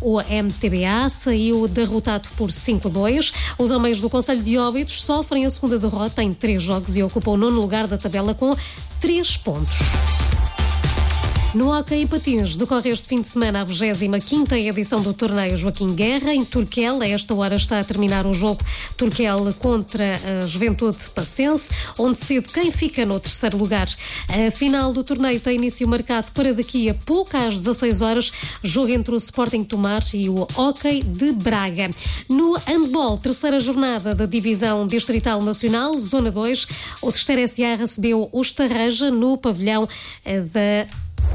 O MTBA saiu derrotado por 5-2. Os homens do Concelho de Óbidos sofrem a segunda derrota em 3 jogos e ocupam o 9º lugar da tabela com 3 pontos. No hóquei em patins, decorre este fim de semana a 25ª edição do torneio Joaquim Guerra, em Turquel. A esta hora está a terminar o jogo Turquel contra a Juventude Passense, onde decide quem fica no 3º lugar. A final do torneio tem início marcado para daqui a pouco, às 16 horas, jogo entre o Sporting Tomar e o Hóquei de Braga. No handball, 3ª jornada da Divisão Distrital Nacional, Zona 2, o Cister S.A. recebeu o Estarreja no pavilhão de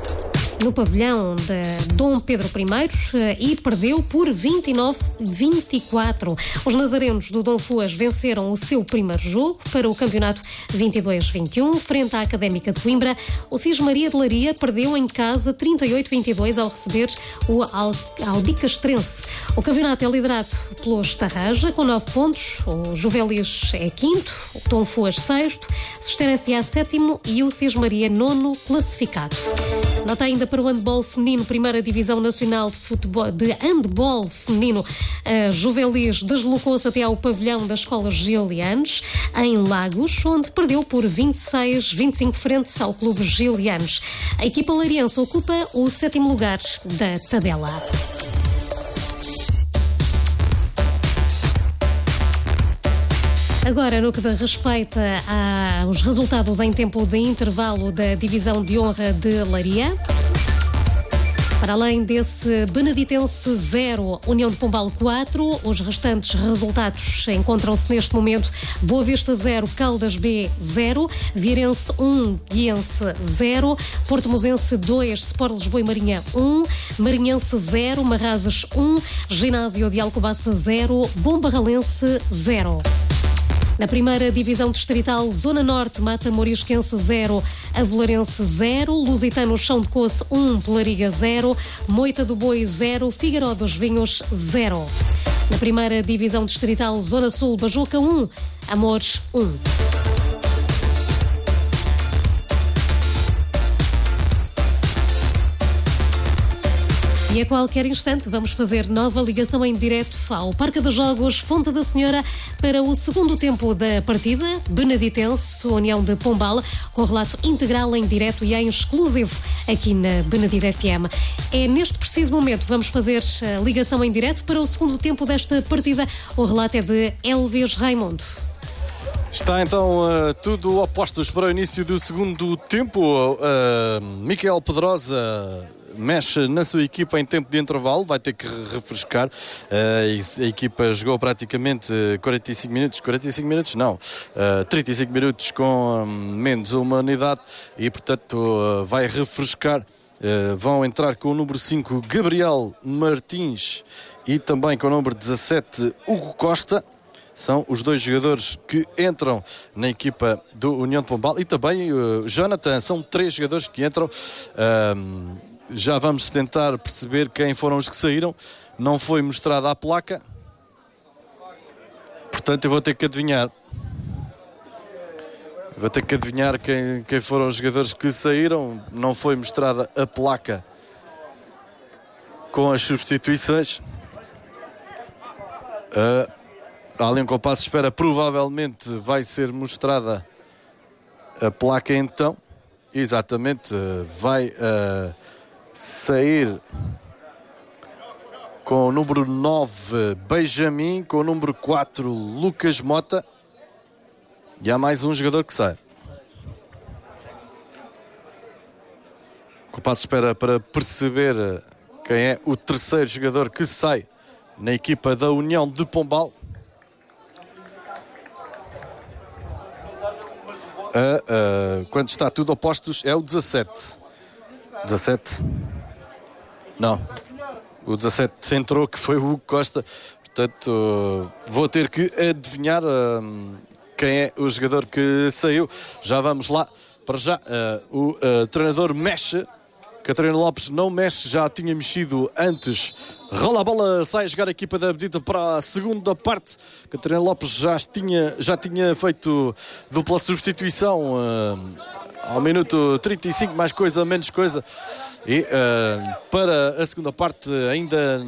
Dom Pedro I e perdeu por 29-24. Os nazarenos do Dom Fuas venceram o seu primeiro jogo para o campeonato 22-21, frente à Académica de Coimbra. O Cis Maria de Laria perdeu em casa 38-22 ao receber o Albicastrense. O campeonato é liderado pelo Estarraja, com 9 pontos. O Juvelis é 5º, o Dom Fuas 6º, Cister S.A. 7º e o Cis Maria 9º classificado. Nota ainda para o handball feminino, 1ª Divisão Nacional de Handball Feminino. A Juvelis deslocou-se até ao pavilhão da Escola Gilianes, em Lagos, onde perdeu por 26-25 frente ao Clube Gilianes. A equipa lariense ocupa o 7º lugar da tabela. Agora, no que diz respeito aos resultados em tempo de intervalo da Divisão de Honra de Leiria, para além desse, Beneditense 0, União de Pombal 4, os restantes resultados encontram-se neste momento: Boa Vista 0, Caldas B 0, Vieirense 1, Guiense 0, Porto Mozense 2, Sport Lisboa e Marinha 1, Marinhense 0, Marrazes 1, Ginásio de Alcobaça 0, Bombarralense 0. Na 1ª Divisão Distrital, Zona Norte, Mata Morisquense 0, Avelarense 0, Lusitano Chão de Coce 1, Pelariga 0, Moita do Boi 0, Figueiró dos Vinhos 0. Na 1ª Divisão Distrital, Zona Sul, Bajuca 1, Amores 1. E a qualquer instante vamos fazer nova ligação em direto ao Parque dos Jogos Fonte da Senhora para o segundo tempo da partida, Beneditense, União de Pombal, com relato integral em direto e em exclusivo aqui na Benedita FM. É neste preciso momento vamos fazer a ligação em direto para o segundo tempo desta partida. O relato é de Elvis Raimundo. Está então tudo opostos para o início do segundo tempo. Miquel Pedrosa mexe na sua equipa em tempo de intervalo, vai ter que refrescar. A equipa jogou praticamente 35 minutos com menos uma unidade e, portanto, vai refrescar. Vão entrar com o número 5 Gabriel Martins e também com o número 17 Hugo Costa. São os 2 jogadores que entram na equipa do União de Pombal e também Jonathan. São 3 jogadores que entram. Já vamos tentar perceber quem foram os que saíram. Não foi mostrada a placa, portanto eu vou ter que adivinhar. Quem foram os jogadores que saíram. Não foi mostrada a placa com as substituições. Há ali um compasso de espera. Provavelmente vai ser mostrada a placa então. Exatamente, vai sair com o número 9 Benjamin, com o número 4 Lucas Mota, e há mais um jogador que sai. Compasso de espera para perceber quem é o terceiro jogador que sai na equipa da União de Pombal. Quando está tudo opostos é o 17. Não, o 17 entrou, que foi o Hugo Costa. Portanto, vou ter que adivinhar quem é o jogador que saiu. Já vamos lá. Para já, o treinador mexe. Catarina Lopes não mexe, já tinha mexido antes. Rola a bola, sai a jogar a equipa da Benedita para a segunda parte. Catarina Lopes já tinha feito dupla substituição ao minuto 35, mais coisa, menos coisa. E para a segunda parte ainda